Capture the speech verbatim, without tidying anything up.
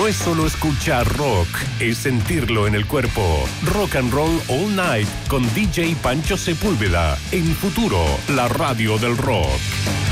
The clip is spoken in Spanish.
es solo escuchar rock, es sentirlo en el cuerpo. Rock and Roll All Night con D J Pancho Sepúlveda. En Futuro, la radio del rock.